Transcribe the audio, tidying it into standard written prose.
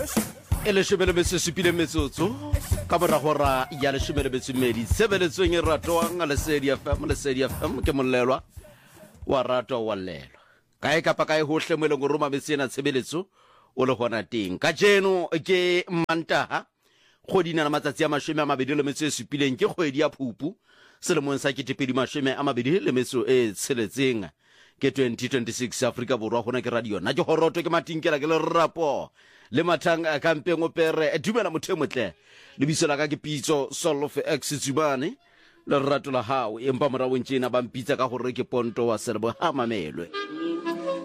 e le shebele be se supile metsotso ka morago ra ya le shebele be tsumedi sebeletsweng e ratwang le Lesedi FM ke mollelwa wa ratwa wa lelwa kae kapa kae hohle mo le go roma metsena tshebeletso o le gona teng ka jeno ke Mantaha kgodina la matsatsi a 27 ke kgwedi ya Phupu selemong sa 2020 le metso e tsheletseng ke 2026 Africa borwa gona ke radio na ke horoto ke matinkela ke le rapo le mathang a kampeng opere dumela motho motle le bisela ka ke pitso Solf X Tsubane le rato la hao empa morawong tjena ba mpitsa ka gore ke Ponto wa Selebo ha mamelwe